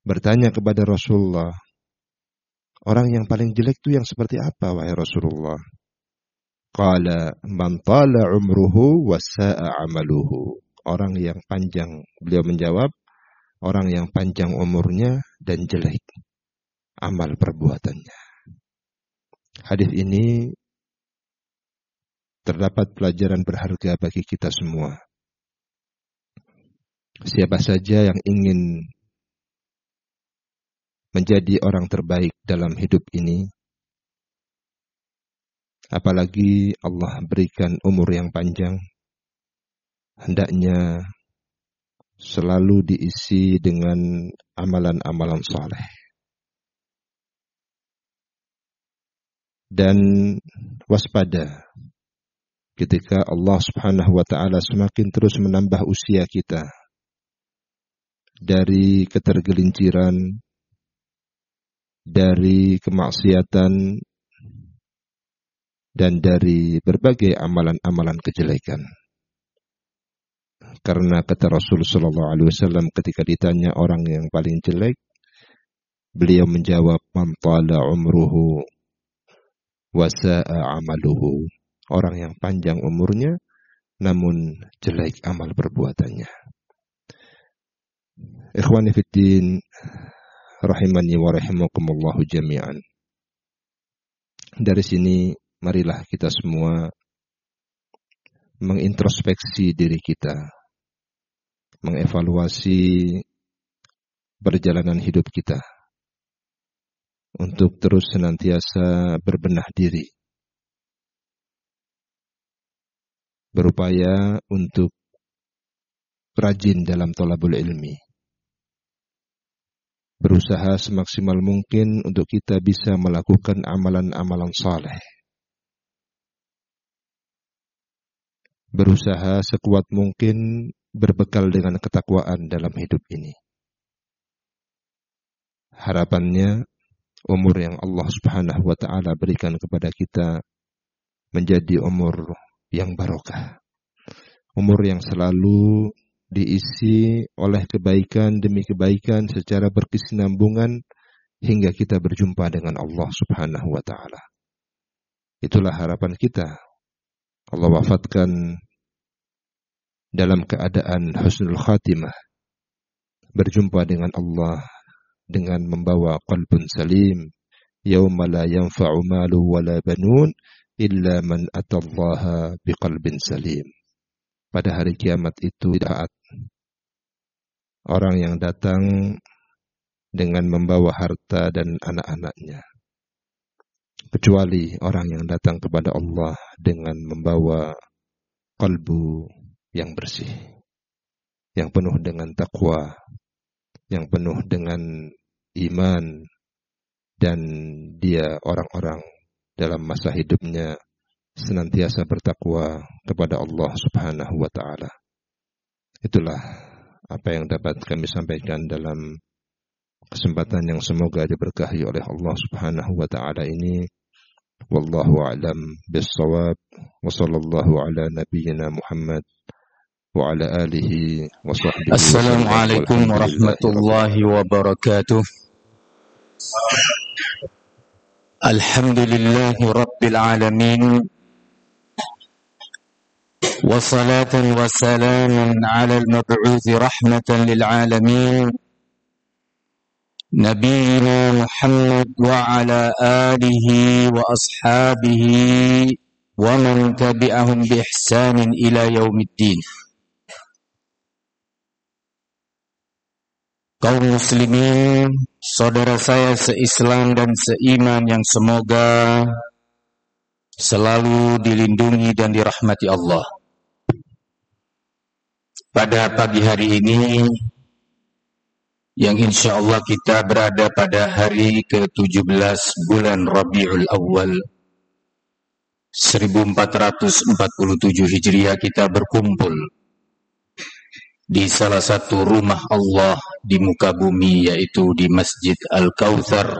bertanya kepada Rasulullah, orang yang paling jelek itu yang seperti apa, wahai Rasulullah? Qala man tala umruhu wa sa'a amaluhu. Orang yang panjang, beliau menjawab, orang yang panjang umurnya dan jelek amal perbuatannya. Hadis ini terdapat pelajaran berharga bagi kita semua. Siapa saja yang ingin menjadi orang terbaik dalam hidup ini, apalagi Allah berikan umur yang panjang, hendaknya selalu diisi dengan amalan-amalan saleh. Dan waspada ketika Allah Subhanahu wa ta'ala semakin terus menambah usia kita dari ketergelinciran, dari kemaksiatan, dan dari berbagai amalan-amalan kejelekan. Karena kata Rasul sallallahu alaihi wasallam ketika ditanya orang yang paling jelek, beliau menjawab, man tala umruhu wa sa'a amaluhu. Orang yang panjang umurnya namun jelek amal perbuatannya. Ikhwani fiddin, rahimani wa rahimakumullahu jami'an. Dari sini marilah kita semua mengintrospeksi diri kita, mengevaluasi perjalanan hidup kita untuk terus senantiasa berbenah diri, berupaya untuk rajin dalam thalabul ilmi, berusaha semaksimal mungkin untuk kita bisa melakukan amalan-amalan saleh, berusaha sekuat mungkin berbekal dengan ketakwaan dalam hidup ini. Harapannya umur yang Allah Subhanahu wa ta'ala berikan kepada kita menjadi umur yang barokah, umur yang selalu diisi oleh kebaikan demi kebaikan secara berkesinambungan hingga kita berjumpa dengan Allah Subhanahu wa ta'ala. Itulah harapan kita. Allah wafatkan dalam keadaan husnul khatimah, berjumpa dengan Allah dengan membawa qalbun salim, yauma la yanfa'u malu wala banun illa man atallaha biqalbin salim. Pada hari kiamat itu tidak orang yang datang dengan membawa harta dan anak-anaknya, kecuali orang yang datang kepada Allah dengan membawa kalbu yang bersih, yang penuh dengan takwa, yang penuh dengan iman, dan dia orang-orang dalam masa hidupnya senantiasa bertakwa kepada Allah Subhanahu wa ta'ala. Itulah apa yang dapat kami sampaikan dalam kesempatan yang semoga diberkahi oleh Allah Subhanahu wa ta'ala ini. Wallahu a'lam bis-shawab, wa sallallahu ala nabiyyina Muhammad wa ala alihi wa sahbihi. Assalamualaikum warahmatullahi wabarakatuh. Alhamdulillahi rabbil alamin, wassalatan wassalaman ala al-mab'uthi rahmatan lil alamin, Nabiyyina Muhammad wa ala alihi wa ashabihi wa man tabi'ahum bi ihsanin ila yaumiddin. Kaum muslimin, saudara saya seislam dan seiman yang semoga selalu dilindungi dan dirahmati Allah. Pada pagi hari ini, yang insya Allah kita berada pada hari ke-17 bulan Rabiul Awal 1447 Hijriah, kita berkumpul di salah satu rumah Allah di muka bumi, yaitu di Masjid Al-Kautsar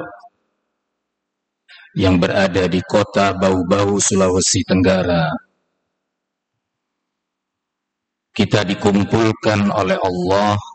yang berada di kota Bau-Bau, Sulawesi Tenggara. Kita dikumpulkan oleh Allah